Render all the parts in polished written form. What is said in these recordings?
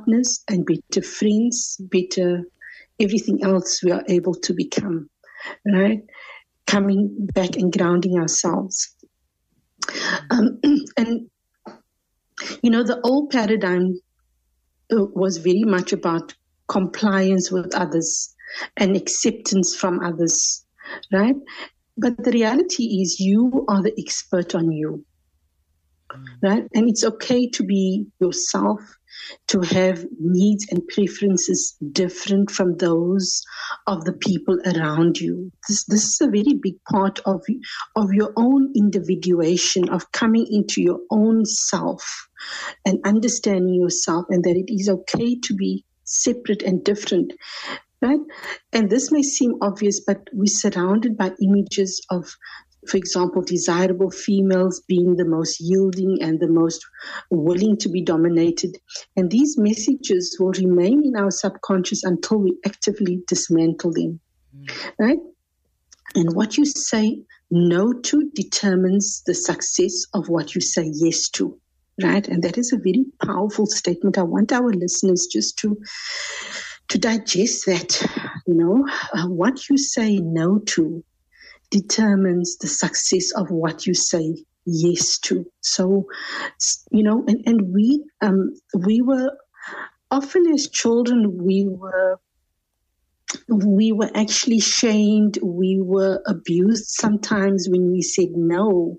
partners and better friends, better everything else we are able to become, right? Coming back and grounding ourselves. And, the old paradigm was very much about compliance with others and acceptance from others, right? But the reality is you are the expert on you, right? And it's okay to be yourself, to have needs and preferences different from those of the people around you. This is a very big part of your own individuation, of coming into your own self and understanding yourself, and that it is okay to be separate and different, right? And this may seem obvious, but we're surrounded by images of, for example, desirable females being the most yielding and the most willing to be dominated. And these messages will remain in our subconscious until we actively dismantle them, right? And what you say no to determines the success of what you say yes to, right? And that is a very powerful statement. I want our listeners just to digest that, what you say no to determines the success of what you say yes to. So, and we were often as children, we were actually shamed. We were abused sometimes when we said no.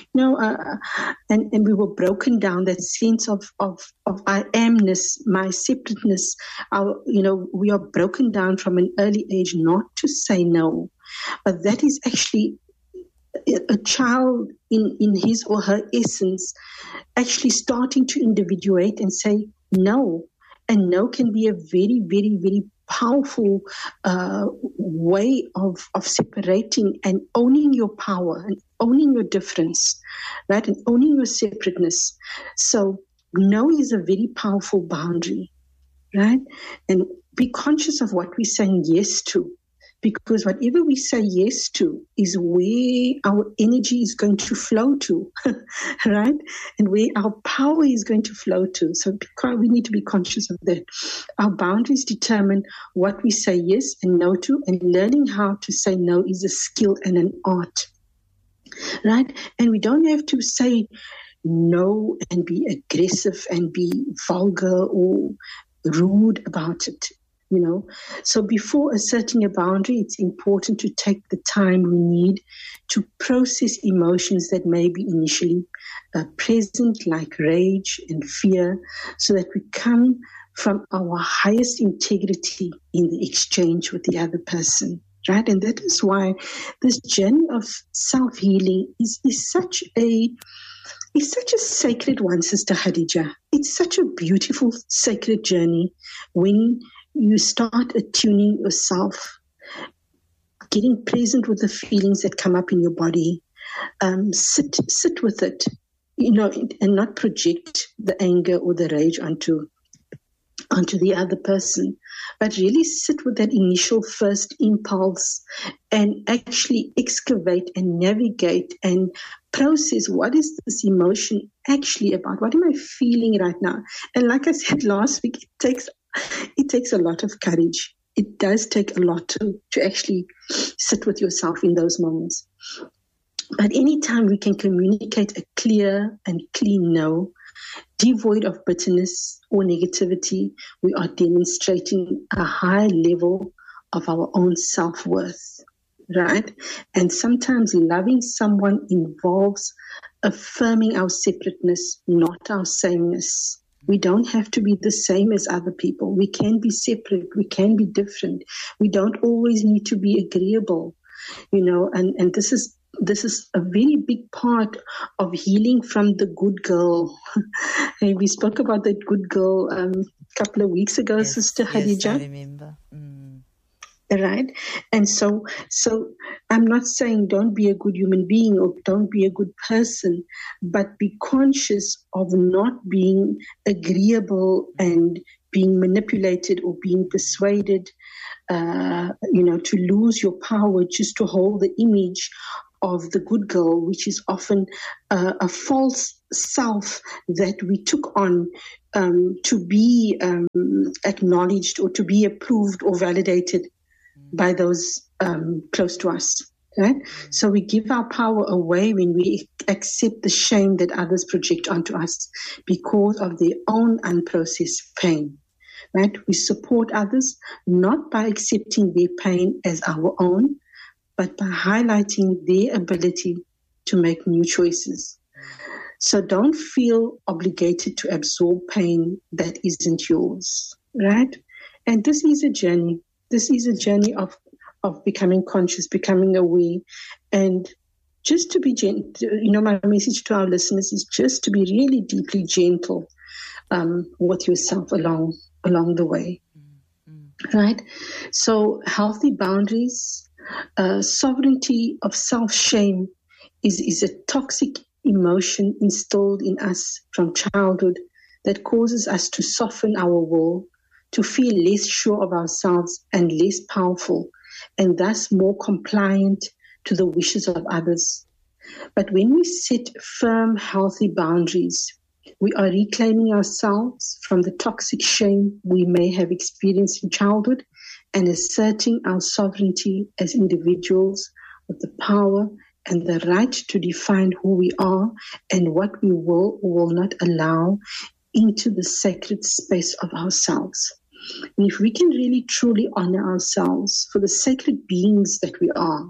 And we were broken down, that sense of I amness, my separateness. We are broken down from an early age not to say no. But that is actually a child in his or her essence actually starting to individuate and say no. And no can be a very, very, very powerful way of separating and owning your power and owning your difference, right? And owning your separateness. So no is a very powerful boundary, right? And be conscious of what we're saying yes to, because whatever we say yes to is where our energy is going to flow to, right? And where our power is going to flow to. So we need to be conscious of that. Our boundaries determine what we say yes and no to, and learning how to say no is a skill and an art, right? And we don't have to say no and be aggressive and be vulgar or rude about it. So before asserting a boundary, it's important to take the time we need to process emotions that may be initially present, like rage and fear, so that we come from our highest integrity in the exchange with the other person, right? And that is why this journey of self-healing is such a sacred one, Sister Khadija. It's such a beautiful, sacred journey when you start attuning yourself, getting present with the feelings that come up in your body. Sit with it, and not project the anger or the rage onto the other person, but really sit with that initial first impulse and actually excavate and navigate and process, what is this emotion actually about? What am I feeling right now? And like I said last week, it takes a lot of courage. It does take a lot to actually sit with yourself in those moments. But anytime we can communicate a clear and clean no, devoid of bitterness or negativity, we are demonstrating a high level of our own self-worth, right? And sometimes loving someone involves affirming our separateness, not our sameness. We don't have to be the same as other people. We can be separate. We can be different. We don't always need to be agreeable, and this is a very big part of healing from the good girl. Hey, we spoke about that good girl a couple of weeks ago, yes, Sister Khadija. Yes, I remember. Right? And so I'm not saying don't be a good human being or don't be a good person, but be conscious of not being agreeable and being manipulated or being persuaded, to lose your power just to hold the image of the good girl, which is often a false self that we took on to be acknowledged or to be approved or validated by those close to us. Right? So we give our power away when we accept the shame that others project onto us because of their own unprocessed pain. Right? We support others not by accepting their pain as our own, but by highlighting their ability to make new choices. So don't feel obligated to absorb pain that isn't yours. Right? And this is a journey. This is a journey of becoming conscious, becoming aware, and just to be gentle. My message to our listeners is just to be really deeply gentle with yourself along the way, right? So healthy boundaries, sovereignty of self-shame is a toxic emotion instilled in us from childhood that causes us to soften our will, to feel less sure of ourselves and less powerful, and thus more compliant to the wishes of others. But when we set firm, healthy boundaries, we are reclaiming ourselves from the toxic shame we may have experienced in childhood and asserting our sovereignty as individuals with the power and the right to define who we are and what we will or will not allow into the sacred space of ourselves. And if we can really truly honor ourselves for the sacred beings that we are,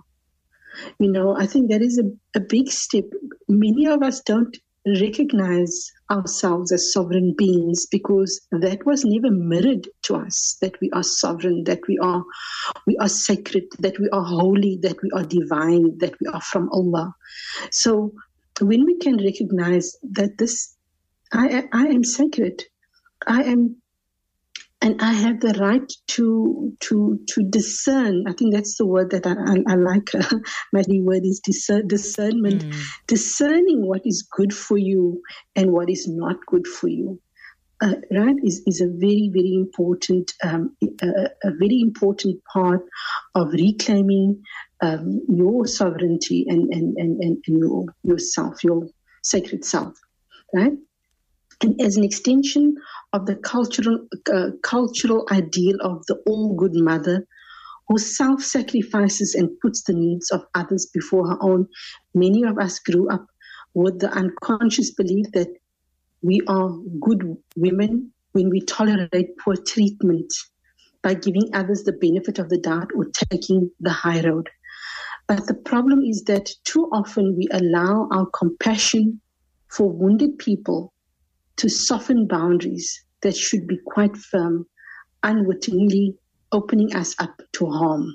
I think that is a big step. Many of us don't recognize ourselves as sovereign beings because that was never mirrored to us, that we are sovereign, that we are sacred, that we are holy, that we are divine, that we are from Allah. So when we can recognize that I am sacred, I am, and I have the right to discern. I think that's the word that I like. My word is discernment. Discerning what is good for you and what is not good for you, right? Is a very, very important a very important part of reclaiming your sovereignty and yourself, your sacred self, right? And as an extension of the cultural ideal of the all-good mother who self-sacrifices and puts the needs of others before her own, many of us grew up with the unconscious belief that we are good women when we tolerate poor treatment by giving others the benefit of the doubt or taking the high road. But the problem is that too often we allow our compassion for wounded people to soften boundaries that should be quite firm, unwittingly opening us up to harm,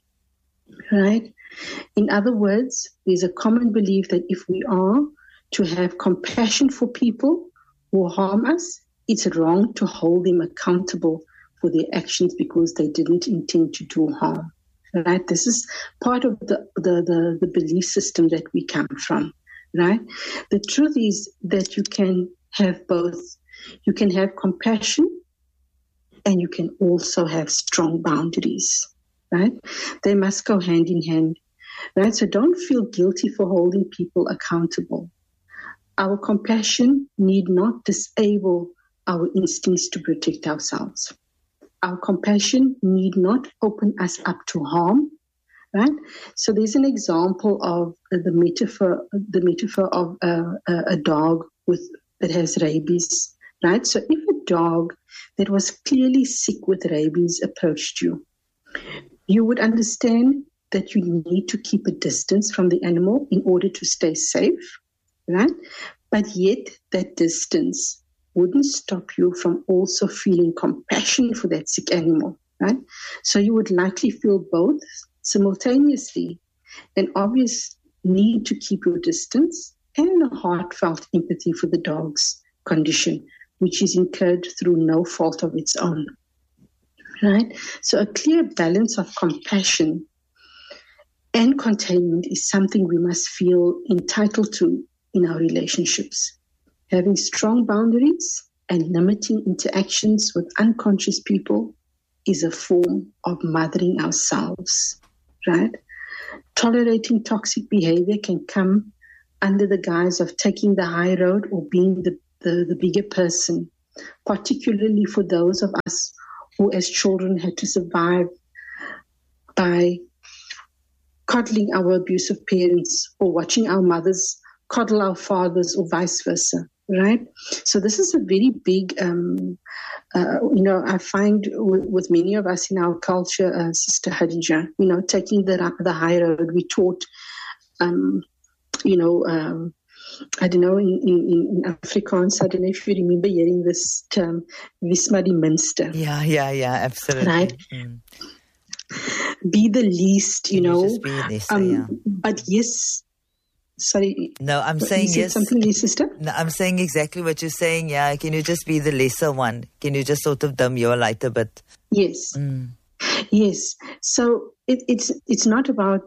right? In other words, there's a common belief that if we are to have compassion for people who harm us, it's wrong to hold them accountable for their actions because they didn't intend to do harm, right? This is part of the belief system that we come from, right? The truth is that you can have both. You can have compassion and you can also have strong boundaries, right? They must go hand in hand, right? So don't feel guilty for holding people accountable. Our compassion need not disable our instincts to protect ourselves. Our compassion need not open us up to harm, right? So there's an example of the metaphor of a dog that has rabies, right? So if a dog that was clearly sick with rabies approached you, you would understand that you need to keep a distance from the animal in order to stay safe, right? But yet that distance wouldn't stop you from also feeling compassion for that sick animal, right? So you would likely feel both simultaneously, an obvious need to keep your distance and a heartfelt empathy for the dog's condition, which is incurred through no fault of its own, right? So a clear balance of compassion and containment is something we must feel entitled to in our relationships. Having strong boundaries and limiting interactions with unconscious people is a form of mothering ourselves, right? Tolerating toxic behavior can come under the guise of taking the high road or being the bigger person. particularly for those of us who as children had to survive by coddling our abusive parents or watching our mothers coddle our fathers or vice versa, right? So this is a very big, I find with many of us in our culture, Sister Khadija, taking the high road. We taught, I don't know, in Afrikaans, I don't know if you remember hearing this term, "Wees maar die minste." Yeah, absolutely. Right? Be the least, Just be the least, yeah. But yes, sorry. No, I'm saying yes. Something, sister? No, I'm saying exactly what you're saying, yeah. Can you just be the lesser one? Can you just sort of dim your light a bit? Yes. Yes. So it's not about,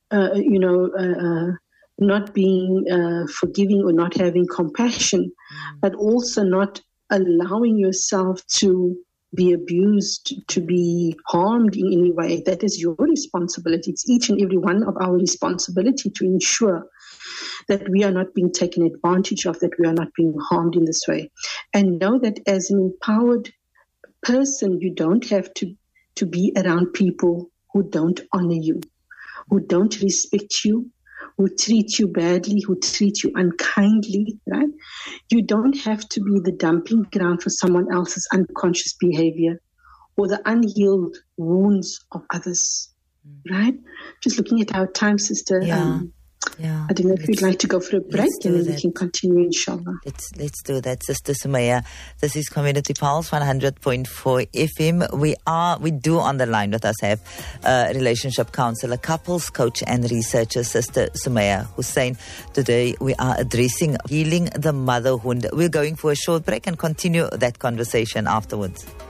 not being forgiving or not having compassion, but also not allowing yourself to be abused, to be harmed in any way. That is your responsibility. It's each and every one of our responsibility to ensure that we are not being taken advantage of, that we are not being harmed in this way. And know that as an empowered person, you don't have to be around people who don't honor you, who don't respect you, who treat you badly, who treat you unkindly, right? You don't have to be the dumping ground for someone else's unconscious behavior or the unhealed wounds of others, right? Just looking at our time, sister. I don't know if you'd like to go for a break and then we can continue, inshallah. Let's do that, Sister Sumaya. This is Community Pulse 100.4 FM. We do on the line with us have relationship counselor, couples coach and researcher, Sister Sumaya Hussein. Today we are addressing healing the motherhood. We're going for a short break and continue that conversation afterwards.